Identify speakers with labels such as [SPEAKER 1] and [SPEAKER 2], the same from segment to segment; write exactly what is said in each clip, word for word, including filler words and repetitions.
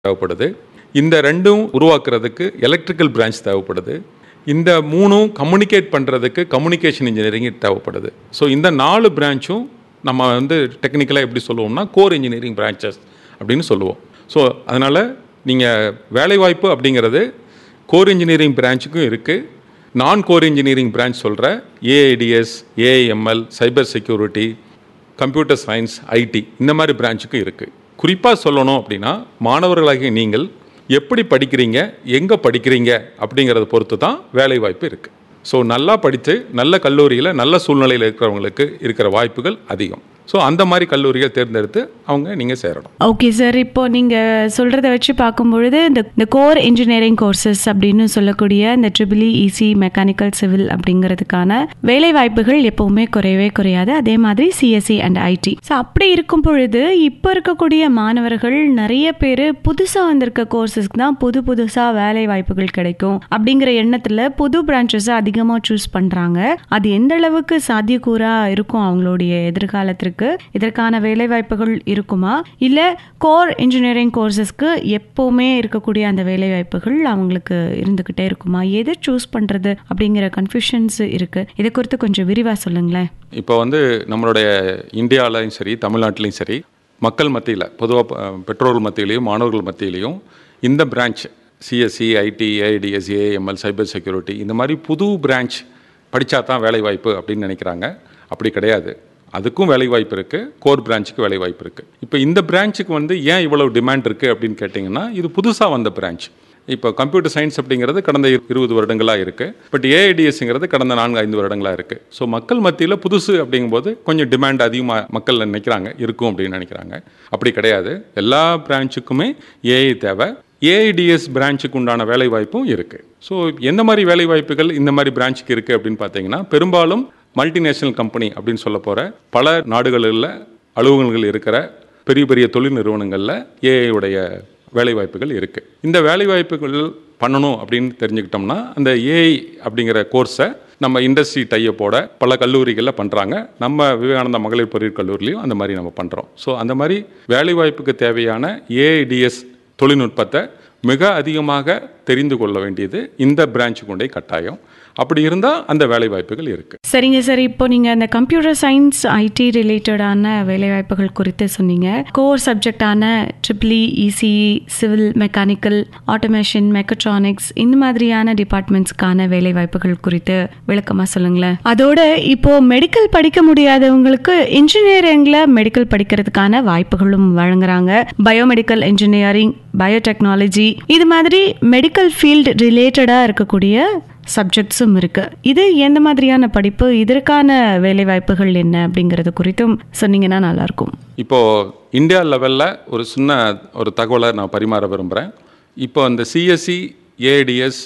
[SPEAKER 1] தேவைப்படுது. இந்த ரெண்டும் உருவாக்குறதுக்கு எலக்ட்ரிக்கல் பிரான்ச் தேவைப்படுது. இந்த மூணும் கம்யூனிகேட் பண்ணுறதுக்கு கம்யூனிகேஷன் இன்ஜினியரிங் தேவைப்படுது. ஸோ இந்த நாலு பிரான்ச்சும் நம்ம வந்து டெக்னிக்கலாக எப்படி சொல்லுவோம்னா கோர் இன்ஜினியரிங் பிரான்ச்சஸ் அப்படின்னு சொல்லுவோம். ஸோ அதனால் நீங்கள் வேலைவாய்ப்பு அப்படிங்கிறது கோர் இன்ஜினியரிங் பிரான்ச்சுக்கும் இருக்குது. நான் கோர் இன்ஜினியரிங் பிரான்ச் சொல்கிற AIDS, AIML, cyber security, computer science, ID இந்த மாதிரி பிரான்ச்சுக்கும் இருக்குது. குறிப்பாக சொல்லணும் அப்படின்னா மாணவர்களாகிய நீங்கள் எப்படி படிக்கிறீங்க, எங்கே படிக்கிறீங்க அப்படிங்கிறத பொறுத்து தான் வேலைவாய்ப்பு இருக்குது. ஸோ நல்லா படித்து நல்ல கல்லூரியில் நல்ல சூழ்நிலையில் இருக்கிறவங்களுக்கு இருக்கிற வாய்ப்புகள் அதிகம். ஸோ அந்த மாதிரி கல்லூரிகள் தேர்ந்தெடுத்து அவங்க நீங்கள் சேரணும்.
[SPEAKER 2] ஓகே சார், இப்போ நீங்கள் சொல்கிறத வச்சு பார்க்கும்பொழுது இந்த இந்த கோர் இன்ஜினியரிங் கோர்சஸ் அப்படின்னு சொல்லக்கூடிய இந்த ட்ரிபிள் இசி, மெக்கானிக்கல், சிவில் அப்படிங்கிறதுக்கான வேலை வாய்ப்புகள் எப்போவுமே குறையவே குறையாது. அதே மாதிரி சிஎஸ்சி அண்ட் ஐடி. ஸோ அப்படி இருக்கும் பொழுது இப்போ இருக்கக்கூடிய மாணவர்கள் நிறைய பேர் புதுசாக வந்திருக்க கோர்சஸ்க்கு தான் புது புதுசாக வேலை வாய்ப்புகள் கிடைக்கும் அப்படிங்கிற எண்ணத்தில் புது பிரான்ச்சஸை அதிகமாக சூஸ் பண்ணுறாங்க. அது எந்த அளவுக்கு சாத்தியக்கூறாக இருக்கும் அவங்களுடைய எதிர்காலத்திற்கு? இதற்கான வேலை வாய்ப்புகள் இருக்குமா, இல்ல கோர் இன்ஜினியரிங் கோர்சஸ்க்கு எப்பவுமே இருக்கக்கூடிய அந்த வேலை வாய்ப்புகள் அவங்களுக்கு இருந்துகிட்டே இருக்குமா? எதை சூஸ் பண்றது அப்படிங்கிற கன்ஃபியூஷன்ஸ் இருக்கு. இதை குறித்து கொஞ்சம் விரிவா சொல்லுங்களேன்.
[SPEAKER 1] இப்போ வந்து நம்மளுடைய இந்தியாவிலையும் சரி, தமிழ்நாட்டிலையும் சரி, மக்கள் மத்தியில் பொதுவாக பெற்றோர்கள் மத்தியிலையும் மாணவர்கள் மத்தியிலையும் இந்த branch CSC, ID, AIDS, AML, cyber security இந்த மாதிரி புது பிரான்ச் படித்தா தான் வேலை வாய்ப்பு அப்படின்னு நினைக்கிறாங்க. அப்படி கிடையாது. அதுக்கும் வேலை வாய்ப்பு இருக்குது, கோர் பிரான்ச்சுக்கு வேலை வாய்ப்பு இருக்குது. இப்போ இந்த பிரான்ச்சுக்கு வந்து ஏன் இவ்வளவு டிமாண்ட் இருக்குது அப்படின்னு கேட்டிங்கன்னா, இது புதுசாக வந்த பிரான்ச். இப்போ கம்ப்யூட்டர் சயின்ஸ் அப்படிங்கிறது கடந்த இருபது வருடங்களாக இருக்குது. பட் ஏஐடிஎஸ்ங்கிறது கடந்த நான்கு ஐந்து வருடங்களாக இருக்குது. ஸோ மக்கள் மத்தியில் புதுசு அப்படிங்கும்போது கொஞ்சம் டிமாண்ட் அதிகமாக மக்கள் நினைக்கிறாங்க, இருக்கும் அப்படின்னு நினைக்கிறாங்க. அப்படி கிடையாது. எல்லா பிரான்ச்சுக்குமே ஏஐ தேவை. ஏஐடிஎஸ் பிரான்ச்சுக்கு உண்டான வேலை வாய்ப்பும் இருக்குது. ஸோ எந்த மாதிரி வேலை வாய்ப்புகள் இந்த மாதிரி பிரான்ச்சுக்கு இருக்குது அப்படின்னு பார்த்தீங்கன்னா, பெரும்பாலும் மல்டிநேஷனல் கம்பெனி அப்படின்னு சொல்ல போகிற பல நாடுகளில் அலுவலகங்கள் இருக்கிற பெரிய பெரிய தொழில் நிறுவனங்களில் ஏஐ-உடைய வேலைவாய்ப்புகள் இருக்குது. இந்த வேலைவாய்ப்புகள் பண்ணணும் அப்படின்னு தெரிஞ்சுக்கிட்டோம்னா அந்த ஏஐ அப்படிங்கிற கோர்ஸை நம்ம இண்டஸ்ட்ரி டையப்போட பல கல்லூரிகளில் பண்ணுறாங்க. நம்ம விவேகானந்தா மகளிர் பொறியியல் கல்லூரிலையும் அந்த மாதிரி நம்ம பண்ணுறோம். ஸோ அந்த மாதிரி வேலைவாய்ப்புக்கு தேவையான ஏஐடிஎஸ் தொழில்நுட்பத்தை மிக அதிகமாக தெரிந்து கொள்ள வேண்டியது இந்த பிரான்ச்சுக்குண்டே கட்டாயம். அப்படி இருந்தால் அந்த வேலை வாய்ப்புகள் இருக்கு.
[SPEAKER 2] சரிங்க சார், இப்போ நீங்கள் அந்த கம்ப்யூட்டர் சயின்ஸ், ஐடி ரிலேட்டடான வேலை வாய்ப்புகள் குறித்து சொன்னீங்க. Core சப்ஜெக்டான triple EC, civil, mechanical, automation, mechatronics இந்த மாதிரியான டிபார்ட்மெண்ட்ஸ்க்கான வேலை வாய்ப்புகள் குறித்து விளக்கமாக சொல்லுங்களேன். அதோட இப்போ மெடிக்கல் படிக்க முடியாதவங்களுக்கு இன்ஜினியரிங்ல மெடிக்கல் படிக்கிறதுக்கான வாய்ப்புகளும் வழங்குறாங்க. பயோமெடிக்கல் இன்ஜினியரிங், பயோடெக்னாலஜி இது மாதிரி மெடிக்கல் ஃபீல்டு ரிலேட்டடாக இருக்கக்கூடிய சப்ஜெக்ட்ஸும் இருக்கு. இது எந்த மாதிரியான படிப்பு, இதற்கான வேலை வாய்ப்புகள் என்ன அப்படிங்கிறது குறித்தும் சொன்னீங்கன்னா நல்லா இருக்கும்.
[SPEAKER 1] இப்போ இந்தியா லெவலில் ஒரு சின்ன ஒரு தகவலை நான் பரிமாற விரும்புகிறேன். இப்போ அந்த சிஎஸ்சி, ஏஐடிஎஸ்,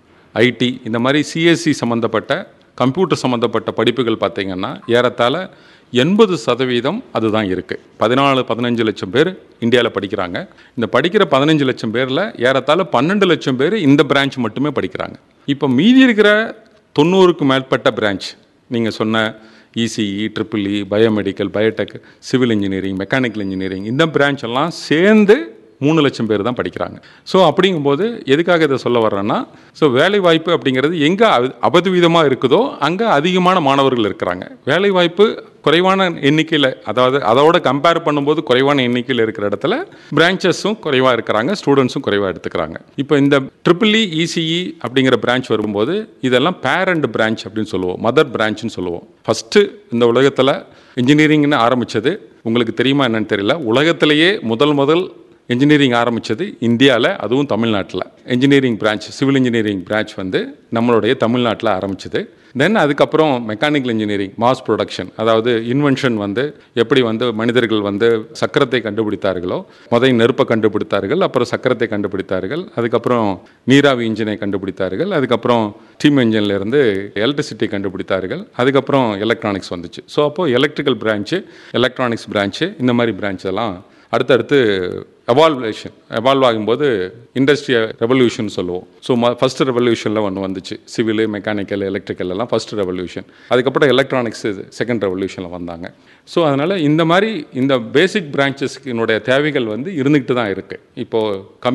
[SPEAKER 1] ஐடி இந்த மாதிரி சிஎஸ்சி சம்மந்தப்பட்ட கம்ப்யூட்டர் சம்மந்தப்பட்ட படிப்புகள் பார்த்திங்கன்னா ஏறத்தாழ எண்பது சதவீதம் அதுதான் இருக்குது. பதினாலு பதினஞ்சு லட்சம் பேர் இந்தியாவில் படிக்கிறாங்க. இந்த படிக்கிற பதினஞ்சு லட்சம் பேரில் ஏறத்தாழ பன்னெண்டு லட்சம் பேர் இந்த பிரான்ச் மட்டுமே படிக்கிறாங்க. இப்போ மீதி இருக்கிற தொண்ணூறுக்கு மேற்பட்ட பிரான்ச் நீங்கள் சொன்ன ECE, triple E, biomedical, Biotech, civil engineering, mechanical engineering இந்த பிரான்ச் எல்லாம் சேர்ந்து மூணு லட்சம் பேர் தான் படிக்கிறாங்க. ஸோ அப்படிங்கும்போது எதுக்காக இதை சொல்ல வர்றேன்னா, ஸோ வேலை வாய்ப்பு அப்படிங்கிறது எங்கே அபதுவிதமாக இருக்குதோ அங்கே அதிகமான மாணவர்கள் இருக்கிறாங்க. வேலை வாய்ப்பு குறைவான எண்ணிக்கையில், அதாவது அதோட கம்பேர் பண்ணும்போது குறைவான எண்ணிக்கையில் இருக்கிற இடத்துல பிரான்ச்சஸும் குறைவாக இருக்கிறாங்க, ஸ்டூடெண்ட்ஸும் குறைவாக எடுத்துக்கிறாங்க. இப்போ இந்த ட்ரிபிள் இ, இசிஇ அப்படிங்கிற பிரான்ச் வரும்போது இதெல்லாம் பேரண்ட் பிரான்ச் அப்படின்னு சொல்லுவோம், மதர் பிரான்ச்னு சொல்லுவோம். ஃபஸ்ட்டு இந்த உலகத்தில் இன்ஜினியரிங்னு ஆரம்பித்தது உங்களுக்கு தெரியுமா என்னன்னு தெரியல. உலகத்திலேயே முதல் முதல் இன்ஜினியரிங் ஆரம்பித்தது இந்தியாவில், அதுவும் தமிழ்நாட்டில். Engineering branch, civil engineering branch வந்து நம்மளுடைய தமிழ்நாட்டில் ஆரம்பிச்சது. தென் அதுக்கப்புறம் மெக்கானிக்கல் இன்ஜினியரிங், மாஸ் ப்ரொடக்ஷன், அதாவது இன்வென்ஷன் வந்து எப்படி வந்து மனிதர்கள் வந்து சக்கரத்தை கண்டுபிடித்தார்களோ, முதல் நெருப்பை கண்டுபிடித்தார்கள், அப்புறம் சக்கரத்தை கண்டுபிடித்தார்கள், அதுக்கப்புறம் நீராவி இன்ஜினை கண்டுபிடித்தார்கள், அதுக்கப்புறம் ஸ்டீம் இன்ஜின்லேருந்து எலக்ட்ரிசிட்டி கண்டுபிடித்தார்கள், அதுக்கப்புறம் எலக்ட்ரானிக்ஸ் வந்துச்சு. ஸோ அப்போது எலக்ட்ரிக்கல் பிரான்ச்சு, எலக்ட்ரானிக்ஸ் பிரான்ச்சு இந்த மாதிரி பிரான்ச் எல்லாம் அடுத்தடுத்து எவால்வேஷன் எவால்வ் ஆகும்போது இண்டஸ்ட்ரிய ரெவல்யூஷன் சொல்லுவோம். ஸோ ம ஃபஸ்ட்டு ரெவல்யூஷனில் ஒன்று வந்துச்சு, சிவில், மெக்கானிக்கல், எலக்ட்ரிக்கல் எல்லாம் ஃபஸ்ட்டு ரெவல்யூஷன். அதுக்கப்புறம் எலக்ட்ரானிக்ஸ் செகண்ட் ரெவல்யூஷனில் வந்தாங்க. ஸோ அதனால் இந்த மாதிரி இந்த பேசிக் பிரான்ச்சஸ்க்கு தேவைகள் வந்து இருந்துக்கிட்டு தான் இருக்குது. இப்போது